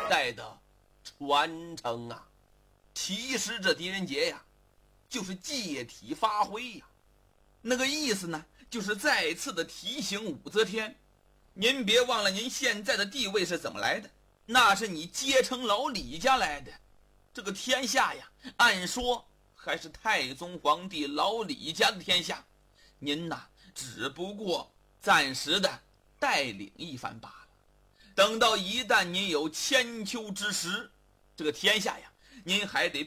代的传承啊。其实这狄仁杰呀，就是借题发挥呀。 那个意思呢，就是再次的提醒武则天，您别忘了您现在的地位是怎么来的，那是你结成老李家来的。这个天下呀，按说还是太宗皇帝老李家的天下，您呐，只不过暂时的带领一番罢了。等到一旦您有千秋之时，这个天下呀，您还得